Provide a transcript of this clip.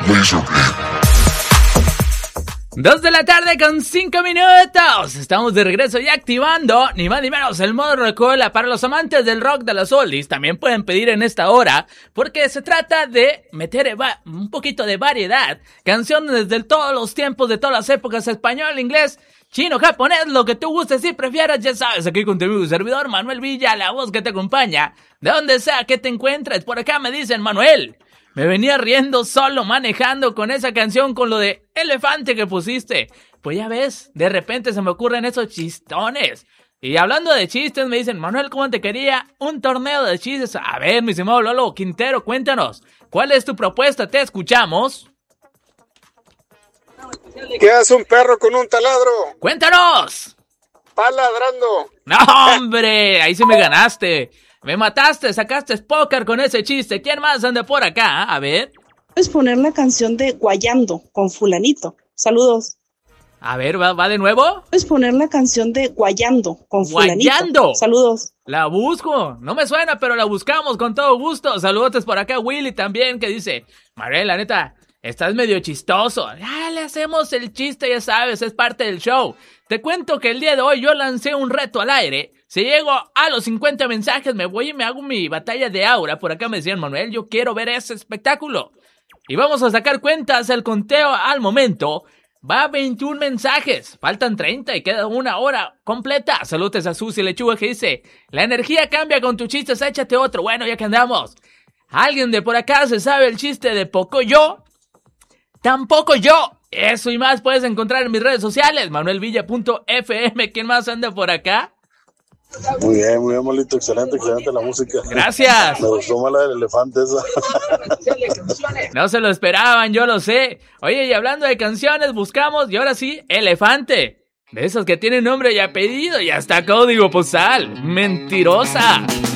2 de la tarde con 5 minutos. Estamos de regreso y activando, ni más ni menos, el modo Rocola. Para los amantes del rock de los oldies, también pueden pedir en esta hora, porque se trata de meter un poquito de variedad. Canciones de todos los tiempos, de todas las épocas, español, inglés, chino, japonés, lo que tú gustes y prefieras, ya sabes, aquí con tu amigo y servidor Manuel Villa, la voz que te acompaña, de donde sea que te encuentres. Por acá me dicen, Manuel, me venía riendo solo manejando con esa canción, con lo de elefante que pusiste. Pues ya ves, de repente se me ocurren esos chistones. Y hablando de chistes, me dicen, Manuel, ¿cómo te quería un torneo de chistes? A ver, mi estimado Lolo Quintero, cuéntanos, ¿cuál es tu propuesta? Te escuchamos. ¿Qué hace un perro con un taladro? ¡Cuéntanos! ¡Va ladrando! ¡No, hombre! Ahí sí me ganaste. Me mataste, sacaste póker con ese chiste. ¿Quién más anda por acá? A ver. Puedes poner la canción de Guayando con fulanito. Saludos. A ver, ¿va de nuevo? Puedes poner la canción de Guayando con fulanito. ¡Guayando! Saludos. La busco. No me suena, pero la buscamos con todo gusto. Saludos por acá, Willy también, que dice, Mariel, la neta, estás medio chistoso. Ya le hacemos el chiste, ya sabes, es parte del show. Te cuento que el día de hoy yo lancé un reto al aire. Si llego a los 50 mensajes, me voy y me hago mi batalla de aura. Por acá me decían, Manuel, yo quiero ver ese espectáculo. Y vamos a sacar cuentas, el conteo al momento va a 21 mensajes. Faltan 30 y queda una hora completa. Saludos a Susi Lechuga que dice, la energía cambia con tus chistes, échate otro. Bueno, ya que andamos. ¿Alguien de por acá se sabe el chiste de poco yo? Tampoco yo. Eso y más puedes encontrar en mis redes sociales. manuelvilla.fm. ¿Quién más anda por acá? Muy bien, Molito. Excelente la música. Gracias. Me gustó más la del elefante esa. No se lo esperaban, yo lo sé. Oye, y hablando de canciones, buscamos, y ahora sí, elefante. De esos que tienen nombre y apellido y hasta código postal. Mentirosa.